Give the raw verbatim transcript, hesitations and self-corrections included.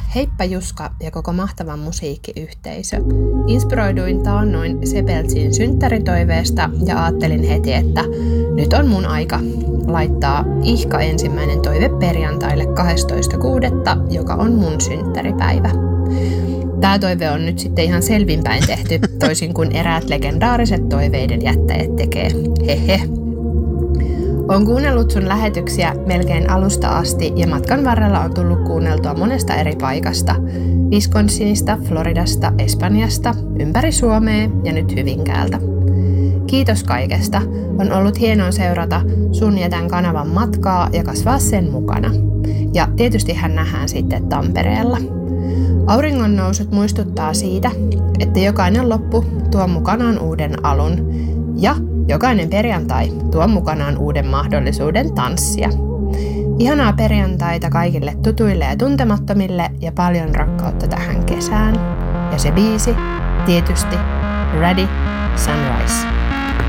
Heippa Juska ja koko mahtava musiikkiyhteisö. Inspiroiduin taannoin Sepeltsin synttäritoiveesta ja ajattelin heti, että nyt on mun aika laittaa ihka ensimmäinen toive perjantaille kahdestoista kuudetta, joka on mun synttäripäivä. Tämä toive on nyt sitten ihan selvinpäin tehty, toisin kuin eräät legendaariset toiveiden jättäjät tekee. Hehe. Olen kuunnellut sun lähetyksiä melkein alusta asti ja matkan varrella on tullut kuunneltua monesta eri paikasta. Wisconsinista, Floridasta, Espanjasta, ympäri Suomea ja nyt Hyvinkäältä. Kiitos kaikesta. On ollut hienoa seurata sun ja tämän kanavan matkaa ja kasvaa sen mukana. Ja tietysti hän nähdään sitten Tampereella. Auringon nousut muistuttaa siitä, että jokainen loppu tuo mukanaan uuden alun. Ja jokainen perjantai tuo mukanaan uuden mahdollisuuden tanssia. Ihanaa perjantaita kaikille tutuille ja tuntemattomille ja paljon rakkautta tähän kesään. Ja se biisi, tietysti, Ready, Sunrise.